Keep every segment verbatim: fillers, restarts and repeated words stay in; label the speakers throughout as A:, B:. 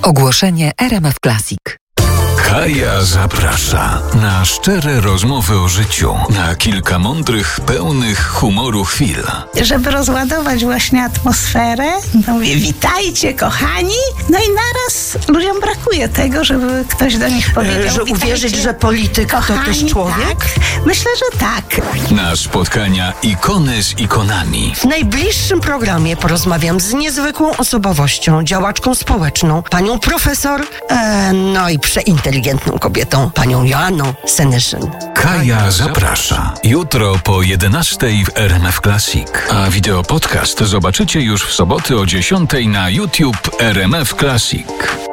A: Ogłoszenie R M F Classic.
B: Kaja zaprasza na szczere rozmowy o życiu, na kilka mądrych, pełnych humoru chwil.
C: Żeby rozładować właśnie atmosferę, no mówię, witajcie kochani, no i naraz ludziom brakuje tego, żeby ktoś do nich powiedział,
D: że uwierzyć, że polityk
C: kochani,
D: to też człowiek?
C: Tak. Myślę, że tak.
B: Na spotkania ikony z ikonami.
D: W najbliższym programie porozmawiam z niezwykłą osobowością, działaczką społeczną, panią profesor, e, no i przeinteligentną kobietą, panią Joanną Senyszyn.
B: Kaja zaprasza. Jutro po jedenastej w R M F Classic. A wideo podcast zobaczycie już w soboty o dziesiątej na YouTube R M F Classic.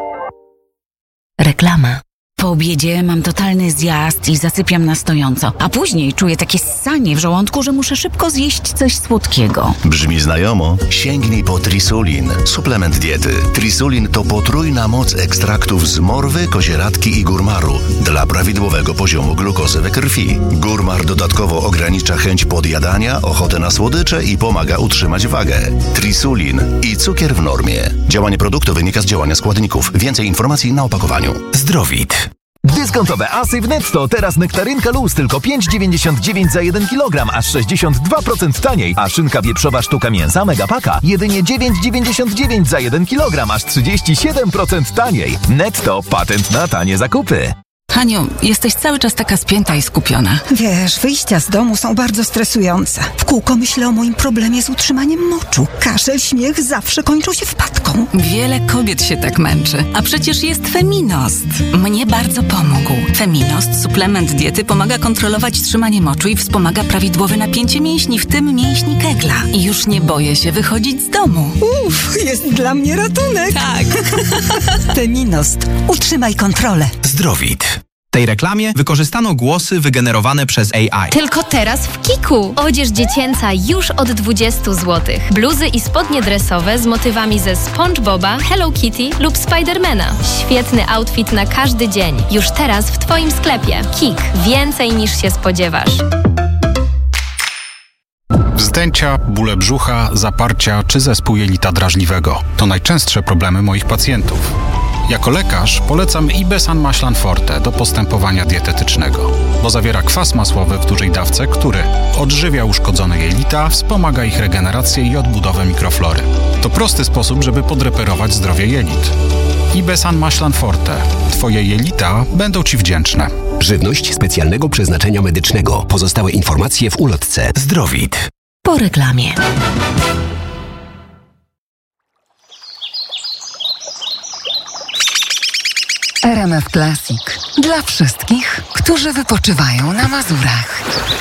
E: Reklama. Po obiedzie mam totalny zjazd i zasypiam na stojąco, a później czuję takie ssanie w żołądku, że muszę szybko zjeść coś słodkiego.
F: Brzmi znajomo? Sięgnij po Trisulin, suplement diety. Trisulin to potrójna moc ekstraktów z morwy, kozieradki i górmaru dla prawidłowego poziomu glukozy we krwi. Górmar dodatkowo ogranicza chęć podjadania, ochotę na słodycze i pomaga utrzymać wagę. Trisulin i cukier w normie. Działanie produktu wynika z działania składników. Więcej informacji na opakowaniu.
B: Zdrowit.
G: Dyskontowe asy w Netto. Teraz nektarynka luz tylko pięć dziewięćdziesiąt dziewięć za jeden kilogram, aż sześćdziesiąt dwa procent taniej. A szynka wieprzowa sztuka mięsa Megapaka jedynie dziewięć dziewięćdziesiąt dziewięć za jeden kilogram, aż trzydzieści siedem procent taniej. Netto. Patent na tanie zakupy.
E: Haniu, jesteś cały czas taka spięta i skupiona.
H: Wiesz, wyjścia z domu są bardzo stresujące. W kółko myślę o moim problemie z utrzymaniem moczu. Kaszel, śmiech zawsze kończą się wpadką.
E: Wiele kobiet się tak męczy. A przecież jest Feminost. Mnie bardzo pomógł. Feminost, suplement diety, pomaga kontrolować trzymanie moczu i wspomaga prawidłowe napięcie mięśni, w tym mięśni Kegla. I już nie boję się wychodzić z domu.
H: Uff, jest dla mnie ratunek.
E: Tak.
H: Feminost. Utrzymaj kontrolę.
B: Zdrowit.
I: W tej reklamie wykorzystano głosy wygenerowane przez A I.
J: Tylko teraz w Kiku. Odzież dziecięca już od dwudziestu złotych. Bluzy i spodnie dresowe z motywami ze SpongeBoba, Hello Kitty lub Spidermana. Świetny outfit na każdy dzień. Już teraz w Twoim sklepie. Kik. Więcej niż się spodziewasz.
K: Wzdęcia, bóle brzucha, zaparcia czy zespół jelita drażliwego to najczęstsze problemy moich pacjentów. Jako lekarz polecam Ibesan Maślan Forte do postępowania dietetycznego, bo zawiera kwas masłowy w dużej dawce, który odżywia uszkodzone jelita, wspomaga ich regenerację i odbudowę mikroflory. To prosty sposób, żeby podreperować zdrowie jelit. Ibesan Maślan Forte. Twoje jelita będą Ci wdzięczne.
L: Żywność specjalnego przeznaczenia medycznego. Pozostałe informacje w ulotce.
B: Zdrowit.
E: Po reklamie.
A: R M F Classic. Dla wszystkich, którzy wypoczywają na Mazurach.